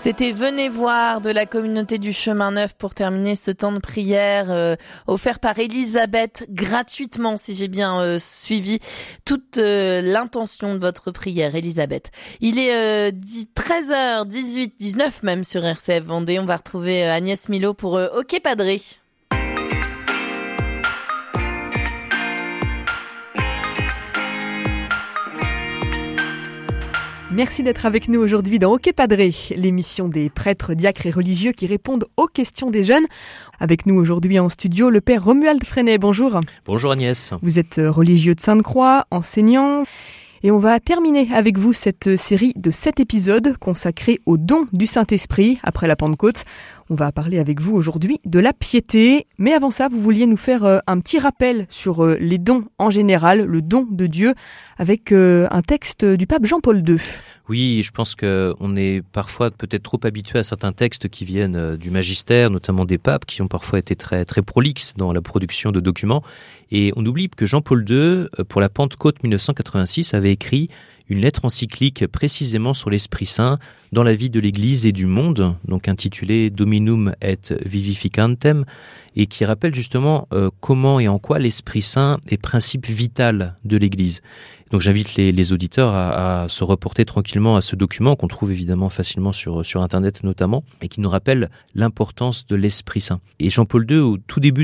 C'était Venez voir de la communauté du Chemin Neuf pour terminer ce temps de prière offert par Elisabeth gratuitement, si j'ai bien suivi toute l'intention de votre prière, Elisabeth. Il est 13h18, 19 même sur RCF Vendée. On va retrouver Agnès Milot pour OK Padré. Merci d'être avec nous aujourd'hui dans OK Padré, l'émission des prêtres, diacres et religieux qui répondent aux questions des jeunes. Avec nous aujourd'hui en studio, le père Romuald Freinet. Bonjour. Bonjour Agnès. Vous êtes religieux de Sainte-Croix, enseignant. Et on va terminer avec vous cette série de 7 épisodes consacrés au don du Saint-Esprit après la Pentecôte. On va parler avec vous aujourd'hui de la piété. Mais avant ça, vous vouliez nous faire un petit rappel sur les dons en général, le don de Dieu, avec un texte du pape Jean-Paul II. Oui, je pense qu'on est parfois peut-être trop habitué à certains textes qui viennent du magistère, notamment des papes, qui ont parfois été très, très prolixes dans la production de documents. Et on oublie que Jean-Paul II, pour la Pentecôte 1986, avait écrit une lettre encyclique précisément sur l'Esprit Saint dans la vie de l'Église et du monde, donc intitulée Dominum et Vivificantem, et qui rappelle justement comment et en quoi l'Esprit Saint est principe vital de l'Église. Donc j'invite les auditeurs à se reporter tranquillement à ce document qu'on trouve évidemment facilement sur Internet notamment, et qui nous rappelle l'importance de l'Esprit Saint. Et Jean-Paul II, au tout début